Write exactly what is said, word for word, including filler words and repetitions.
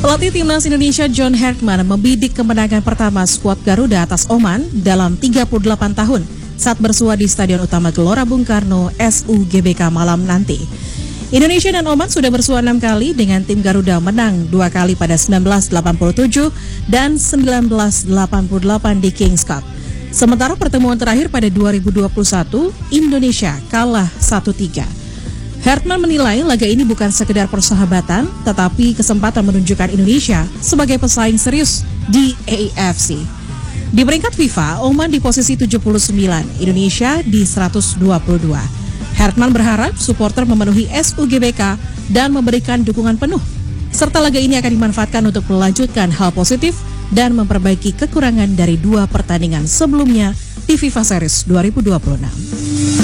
Pelatih Timnas Indonesia John Hartman membidik kemenangan pertama skuad Garuda atas Oman dalam tiga puluh delapan tahun saat bersua di Stadion Utama Gelora Bung Karno S U G B K malam nanti. Indonesia dan Oman sudah bersua enam kali dengan tim Garuda menang dua kali pada seribu sembilan ratus delapan puluh tujuh dan seribu sembilan ratus delapan puluh delapan di Kings Cup. Sementara pertemuan terakhir pada dua ribu dua puluh satu, Indonesia kalah satu tiga. Hartman menilai laga ini bukan sekedar persahabatan, tetapi kesempatan menunjukkan Indonesia sebagai pesaing serius di A F C. Di peringkat FIFA, Oman di posisi tujuh puluh sembilan, Indonesia di seratus dua puluh dua. Hartman berharap supporter memenuhi S U G B K dan memberikan dukungan penuh, serta laga ini akan dimanfaatkan untuk melanjutkan hal positif dan memperbaiki kekurangan dari dua pertandingan sebelumnya di FIFA Series dua ribu dua puluh enam.